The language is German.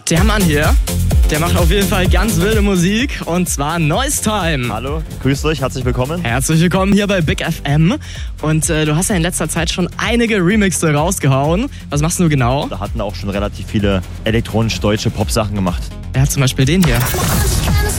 Der Mann hier, der macht auf jeden Fall ganz wilde Musik und zwar Noise Time. Hallo, grüßt euch, herzlich willkommen. Herzlich willkommen hier bei Big FM und du hast ja in letzter Zeit schon einige Remixe rausgehauen. Was machst du genau? Da hatten auch schon relativ viele elektronisch-deutsche Pop-Sachen gemacht. Er hat zum Beispiel den hier.